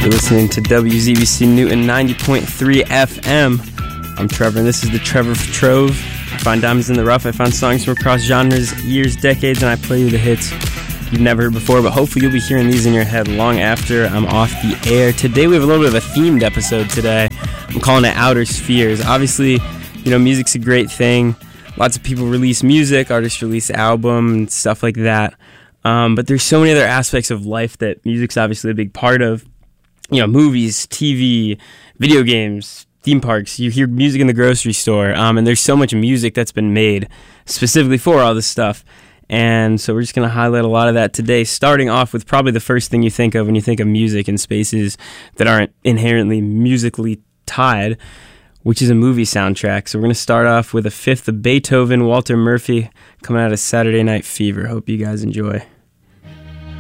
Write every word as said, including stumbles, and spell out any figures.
You're listening to W Z B C Newton ninety point three F M. I'm Trevor, and this is the Trevor Trove. I find diamonds in the rough. I find songs from across genres, years, decades, and I play you the hits you've never heard before, but hopefully you'll be hearing these in your head long after I'm off the air. Today we have a little bit of a themed episode today. I'm calling it Outer Spheres. Obviously, you know, music's a great thing. Lots of people release music, artists release albums, and stuff like that. Um, but there's so many other aspects of life that music's obviously a big part of. You know, movies, T V, video games, theme parks. You hear music in the grocery store, um, and there's so much music that's been made specifically for all this stuff. And so we're just going to highlight a lot of that today, starting off with probably the first thing you think of when you think of music in spaces that aren't inherently musically tied, which is a movie soundtrack. So we're going to start off with a fifth of Beethoven, Walter Murphy, coming out of Saturday Night Fever. Hope you guys enjoy.